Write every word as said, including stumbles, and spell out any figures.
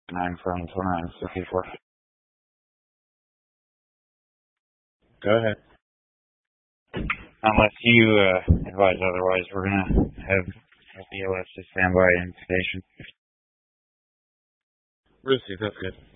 nine from twenty-nine sixty-four. Go ahead. Unless you uh, advise otherwise, we're gonna have the O S to stand by identification. Received, that's good.